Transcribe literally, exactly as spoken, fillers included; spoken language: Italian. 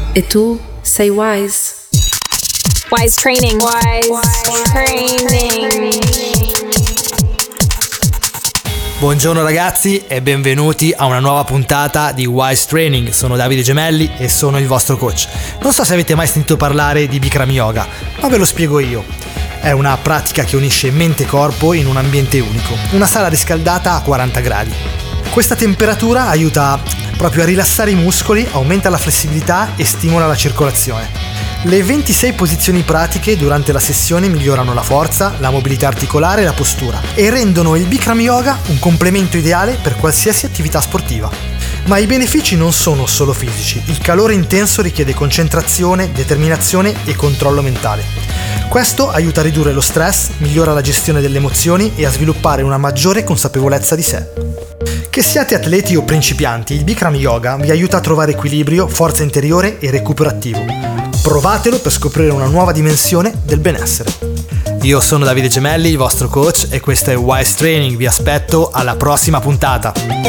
E tu sei Wise. Wise Training. Wise, Wise Training. Buongiorno ragazzi e benvenuti a una nuova puntata di Wise Training. Sono Davide Gemelli e sono il vostro coach. Non so se avete mai sentito parlare di Bikram Yoga, ma ve lo spiego io. È una pratica che unisce mente e corpo in un ambiente unico, una sala riscaldata a quaranta gradi. Questa temperatura aiuta proprio a rilassare i muscoli, aumenta la flessibilità e stimola la circolazione. Le ventisei posizioni pratiche durante la sessione migliorano la forza, la mobilità articolare e la postura e rendono il Bikram Yoga un complemento ideale per qualsiasi attività sportiva. Ma i benefici non sono solo fisici, il calore intenso richiede concentrazione, determinazione e controllo mentale. Questo aiuta a ridurre lo stress, migliora la gestione delle emozioni e a sviluppare una maggiore consapevolezza di sé. Che siate atleti o principianti, il Bikram Yoga vi aiuta a trovare equilibrio, forza interiore e recupero attivo. Provatelo per scoprire una nuova dimensione del benessere. Io sono Davide Gemelli, il vostro coach, e questo è Wise Training. Vi aspetto alla prossima puntata.